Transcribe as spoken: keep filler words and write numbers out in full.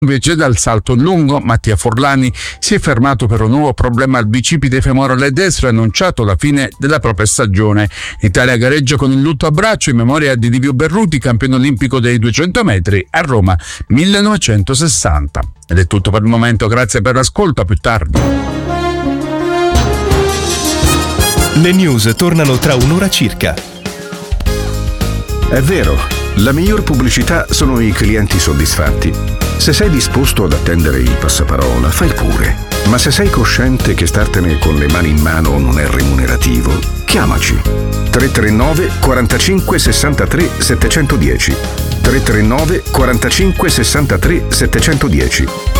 Invece dal salto lungo, Mattia Forlani si è fermato per un nuovo problema al bicipite femorale destro e ha annunciato la fine della propria stagione. L'Italia gareggia con il lutto a braccio in memoria di Livio Berruti, campione olimpico dei duecento metri a Roma millenovecentosessanta. Ed è tutto per il momento, grazie per l'ascolto, a più tardi. Le news tornano tra un'ora circa. È vero, la miglior pubblicità sono i clienti soddisfatti. Se sei disposto ad attendere il passaparola, fai pure. Ma se sei cosciente che startene con le mani in mano non è remunerativo, chiamaci. tre tre nove quarantacinque sessantatré settecentodieci tre tre nove quarantacinque sessantatré settecentodieci